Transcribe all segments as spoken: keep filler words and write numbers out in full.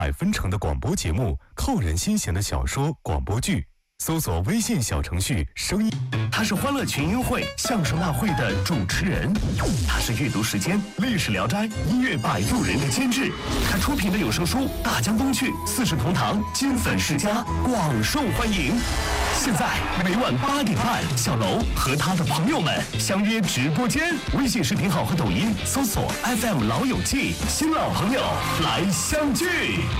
彩纷呈的广播节目，扣人心弦的小说、广播剧。搜索微信小程序“声音”。 他是欢乐群英会、相声大会的主持人，他是阅读时间、历史聊斋、音乐摆渡人的监制。他出品的有声书《大江东去》《四世同堂》，金粉世家，广受欢迎。现在每晚八点半，小楼和他的朋友们相约直播间，微信视频号和抖音搜索 F M 老友记，新老朋友来相聚。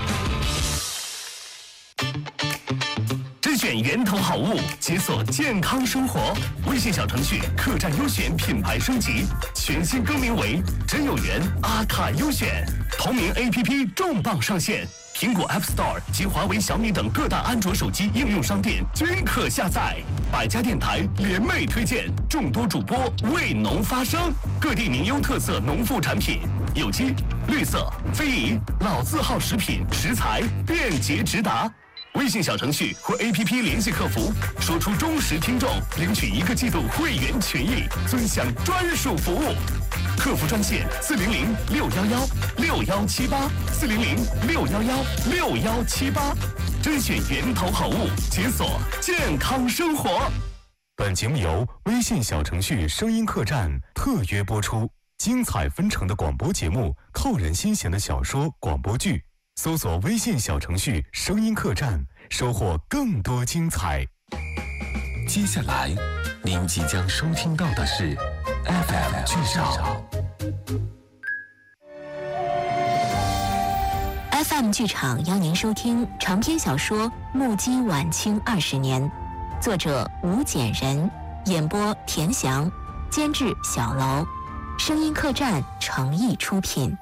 甄选源头好物，解锁健康生活。微信小程序客栈优选品牌升级，全新更名为真有缘阿卡优选。同名 A P P 重磅上线，苹果 App Store 及华为、小米等各大安卓手机应用商店均可下载。百家电台联袂推荐，众多主播为农发声，各地名优特色农副产品，有机、绿色、非遗、老字号食品食材便捷直达。微信小程序或 A P P 联系客服，说出忠实听众，领取一个季度会员权益，尊享专属服务。客服专线四零零六幺幺六幺七八四零零六幺幺六幺七八，甄选源头好物，解锁健康生活。 本节目由微信小程序“声音客栈”特约播出，精彩纷呈的广播节目，扣人心弦的小说、广播剧。搜索微信小程序“声音客栈”，收获更多精彩。 接下来，您即将收听到的是 F M 剧场。 F M 剧场邀您收听长篇小说《目击晚清二十年》，作者吴简人，演播田翔，监制小楼，声音客栈诚意出品。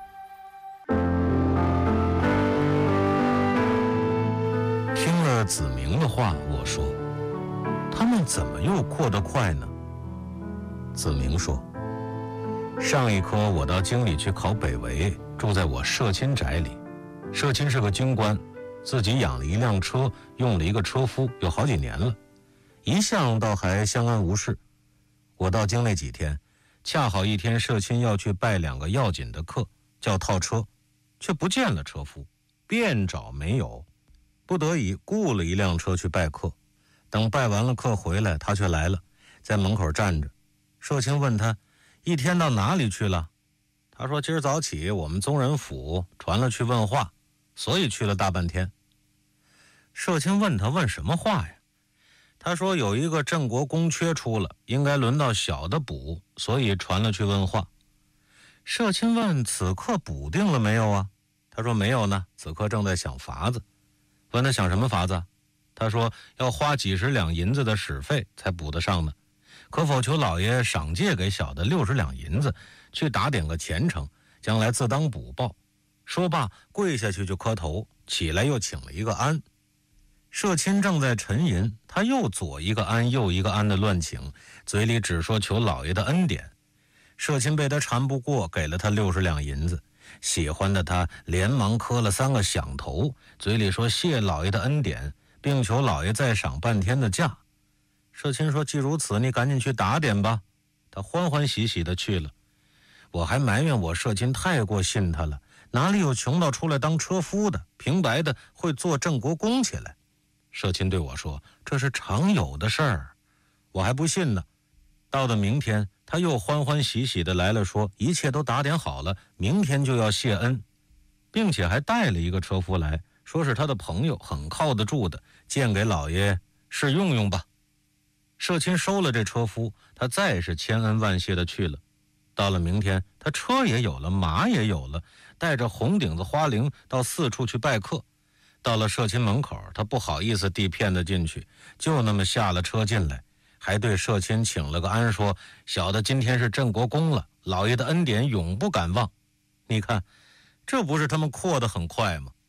听了子明的话，我说：“他们怎么又扩得快呢？”子明说：“上一科我到京里去考北维，住在我社亲宅里。社亲是个军官，自己养了一辆车，用了一个车夫，有好几年了，一向倒还相安无事。我到京那几天，恰好一天社亲要去拜两个要紧的客，叫套车，却不见了车夫，遍找没有。不得已雇了一辆车去拜客，等拜完了客回来，他却来了，在门口站着。社亲问他一天到哪里去了，他说今儿早起我们宗人府传了去问话，所以去了大半天。社亲问他问什么话呀？他说有一个镇国公缺出了，应该轮到小的补，所以传了去问话。社亲问此刻补定了没有啊？他说没有呢，此刻正在想法子。问他想什么法子？他说要花几十两银子的使费才补得上呢，可否求老爷赏借给小的六十两银子，去打点个前程，将来自当补报。说罢跪下去就磕头，起来又请了一个安。社亲正在沉吟，他又左一个安右一个安的乱请，嘴里只说求老爷的恩典。社亲被他缠不过，给了他六十两银子。喜欢的他连忙磕了三个响头，嘴里说谢老爷的恩典，并求老爷再赏半天的假。社亲说既如此，你赶紧去打点吧。他欢欢喜喜的去了。我还埋怨我社亲太过信他了，哪里有穷到出来当车夫的，平白的会做镇国公起来。社亲对我说这是常有的事儿，我还不信呢。到了明天，他又欢欢喜喜的来了，说一切都打点好了，明天就要谢恩，并且还带了一个车夫来，说是他的朋友，很靠得住的，荐给老爷试用用吧。社亲收了这车夫，他再是千恩万谢的去了。到了明天，他车也有了，马也有了，带着红顶子花翎到四处去拜客。到了社亲门口，他不好意思递片子进去，就那么下了车进来，还对社亲请了个安，说小的今天是镇国公了，老爷的恩典永不敢忘。你看这不是他们扩得很快吗？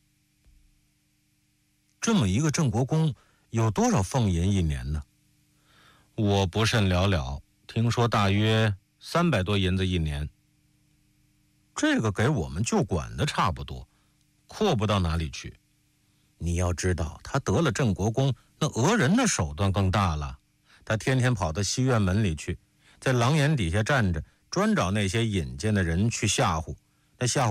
这么一个镇国公有多少俸银一年呢？我不甚了了，听说大约三百多银子一年。这个给我们就管的差不多，扩不到哪里去。你要知道他得了镇国公，那讹人的手段更大了。他天天跑到西院门里去，在廊檐底下站着，专找那些引荐的人去吓唬，那吓唬